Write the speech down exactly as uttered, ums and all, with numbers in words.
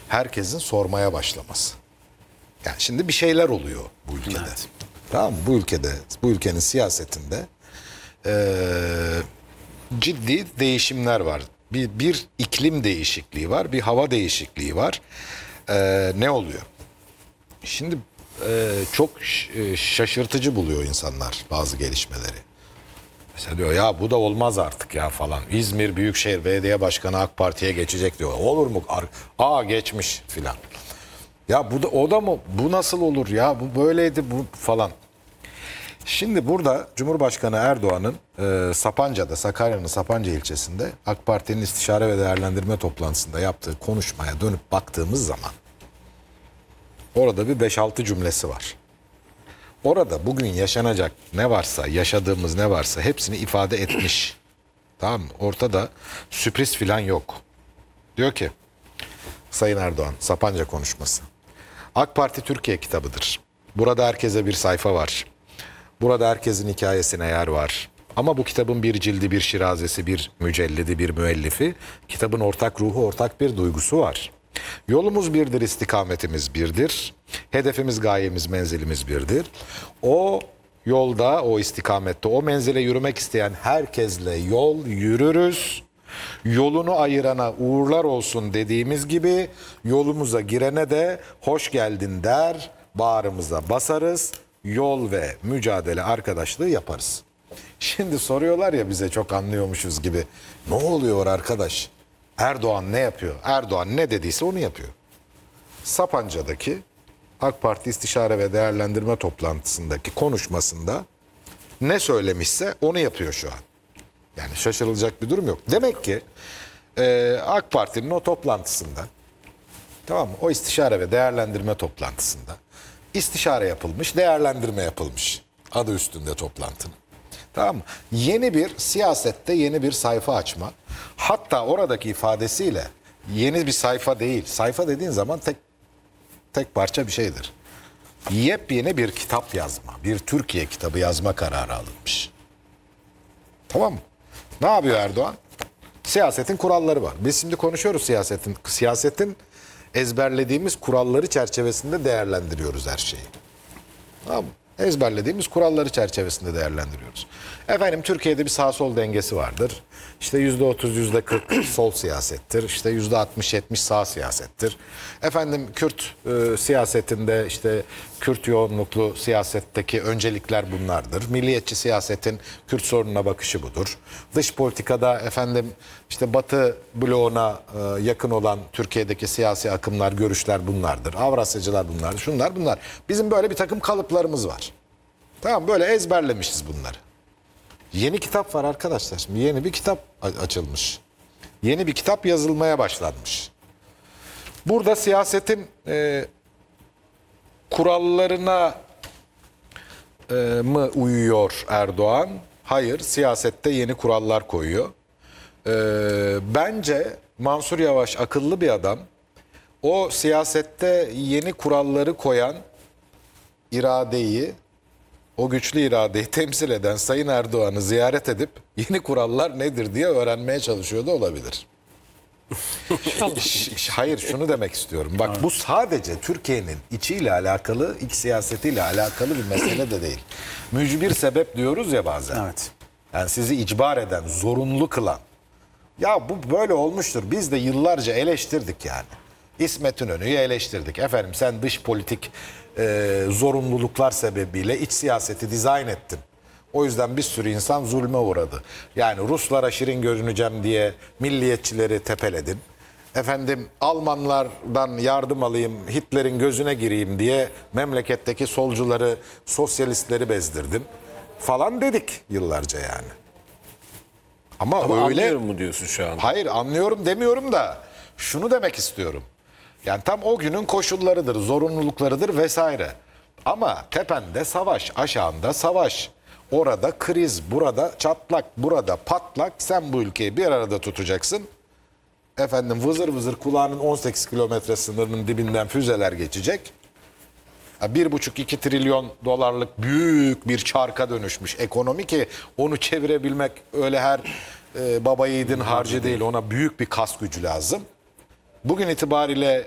herkesin sormaya başlaması. Yani şimdi bir şeyler oluyor bu ülkede. Evet. Tamam mı? Bu ülkede, bu ülkenin siyasetinde ee, ciddi değişimler var. Bir, bir iklim değişikliği var, bir hava değişikliği var. Ee, ne oluyor? Şimdi e, çok ş- şaşırtıcı buluyor insanlar bazı gelişmeleri. Mesela diyor ya bu da olmaz artık ya falan. İzmir Büyükşehir Belediye Başkanı AK Parti'ye geçecek diyor. Olur mu? Ar- Aa geçmiş filan. Ya bu da o da mı? Bu nasıl olur ya? Bu böyleydi bu falan. Şimdi burada Cumhurbaşkanı Erdoğan'ın e, Sapanca'da, Sakarya'nın Sapanca ilçesinde AK Parti'nin istişare ve değerlendirme toplantısında yaptığı konuşmaya dönüp baktığımız zaman orada bir beş altı cümlesi var. Orada bugün yaşanacak ne varsa, yaşadığımız ne varsa hepsini ifade etmiş. Tamam mı? Ortada sürpriz filan yok. Diyor ki Sayın Erdoğan, Sapanca konuşması. AK Parti Türkiye kitabıdır. Burada herkese bir sayfa var. Burada herkesin hikayesine yer var. Ama bu kitabın bir cildi, bir şirazesi, bir mücellidi, bir müellifi. Kitabın ortak ruhu, ortak bir duygusu var. Yolumuz birdir, istikametimiz birdir. Hedefimiz, gayemiz, menzilimiz birdir. O yolda, o istikamette, o menzile yürümek isteyen herkesle yol yürürüz. Yolunu ayırana uğurlar olsun dediğimiz gibi yolumuza girene de hoş geldin der, bağrımıza basarız, yol ve mücadele arkadaşlığı yaparız. Şimdi soruyorlar ya bize çok anlıyormuşuz gibi. Ne oluyor arkadaş? Erdoğan ne yapıyor? Erdoğan ne dediyse onu yapıyor. Sapanca'daki AK Parti İstişare ve Değerlendirme toplantısındaki konuşmasında ne söylemişse onu yapıyor şu an. Yani şaşırılacak bir durum yok. Demek ki e, AK Parti'nin o toplantısında, tamam mı? O istişare ve değerlendirme toplantısında istişare yapılmış, değerlendirme yapılmış. Adı üstünde toplantının. Tamam mı? Yeni bir siyasette yeni bir sayfa açma. Hatta oradaki ifadesiyle yeni bir sayfa değil. Sayfa dediğin zaman tek tek parça bir şeydir. Yepyeni bir kitap yazma, bir Türkiye kitabı yazma kararı alınmış. Tamam mı? Ne yapıyor Erdoğan? Siyasetin kuralları var. Biz şimdi konuşuyoruz siyasetin. Siyasetin ezberlediğimiz kuralları çerçevesinde değerlendiriyoruz her şeyi. Tamam mı? Ezberlediğimiz kuralları çerçevesinde değerlendiriyoruz. Efendim Türkiye'de bir sağ sol dengesi vardır. İşte yüzde otuz, yüzde kırk sol siyasettir. İşte yüzde altmış yetmiş sağ siyasettir. Efendim Kürt e, siyasetinde işte Kürt yoğunluklu siyasetteki öncelikler bunlardır. Milliyetçi siyasetin Kürt sorununa bakışı budur. Dış politikada efendim işte Batı bloğuna e, yakın olan Türkiye'deki siyasi akımlar, görüşler bunlardır. Avrasyacılar bunlardır. Şunlar bunlar. Bizim böyle bir takım kalıplarımız var. Tamam böyle ezberlemişiz bunları. Yeni kitap var arkadaşlar. Şimdi yeni bir kitap açılmış. Yeni bir kitap yazılmaya başlanmış. Burada siyasetin e, kurallarına e, mı uyuyor Erdoğan? Hayır, siyasette yeni kurallar koyuyor. E, bence Mansur Yavaş akıllı bir adam. O siyasette yeni kuralları koyan iradeyi, o güçlü iradeyi temsil eden Sayın Erdoğan'ı ziyaret edip yeni kurallar nedir diye öğrenmeye çalışıyor da olabilir. Hayır şunu demek istiyorum. Bak bu sadece Türkiye'nin içiyle alakalı, iç siyasetiyle alakalı bir mesele de değil. Mücbir sebep diyoruz ya bazen. Evet. Yani sizi icbar eden, zorunlu kılan. Ya bu böyle olmuştur. Biz de yıllarca eleştirdik yani. İsmet İnönü'yü eleştirdik. Efendim sen dış politik e, zorunluluklar sebebiyle iç siyaseti dizayn ettin. O yüzden bir sürü insan zulme uğradı. Yani Ruslara şirin görüneceğim diye milliyetçileri tepeledin. Efendim Almanlardan yardım alayım, Hitler'in gözüne gireyim diye memleketteki solcuları, sosyalistleri bezdirdin falan dedik yıllarca yani. Ama, Ama öyle anlıyorum mu diyorsun şu an? Hayır anlıyorum demiyorum da şunu demek istiyorum. Yani tam o günün koşullarıdır, zorunluluklarıdır vesaire. Ama tepende savaş, aşağında savaş. Orada kriz, burada çatlak, burada patlak. Sen bu ülkeyi bir arada tutacaksın. Efendim vızır vızır kulağının on sekiz kilometre sınırının dibinden füzeler geçecek. Bir buçuk iki trilyon dolarlık büyük bir çarka dönüşmüş ekonomi ki onu çevirebilmek öyle her e, baba yiğidin harcı değil. Ona büyük bir kas gücü lazım. Bugün itibariyle